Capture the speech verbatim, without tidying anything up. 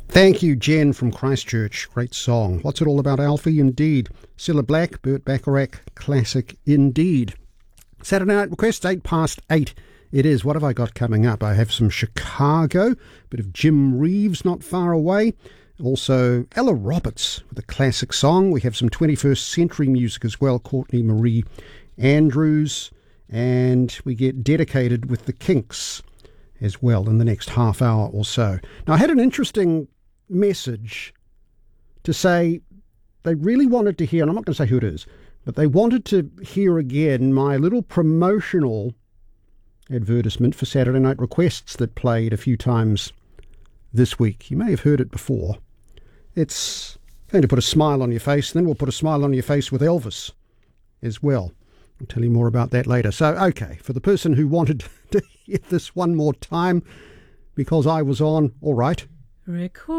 Thank you, Jen from Christchurch. Great song. What's it all about, Alfie? Indeed. Cilla Black, Burt Bacharach, classic indeed. Saturday Night Request, eight past eight. It is. What have I got coming up? I have some Chicago, a bit of Jim Reeves not far away. Also, Ella Roberts with a classic song. We have some twenty-first century music as well, Courtney Marie Andrews. And we get Dedicated with the Kinks as well in the next half hour or so. Now, I had an interesting message to say they really wanted to hear, and I'm not going to say who it is, but they wanted to hear again my little promotional advertisement for Saturday Night Requests that played a few times this week. You may have heard it before. It's going to put a smile on your face, then we'll put a smile on your face with Elvis as well. I'll tell you more about that later. So, okay, for the person who wanted to hear this one more time because I was on, all right. Record.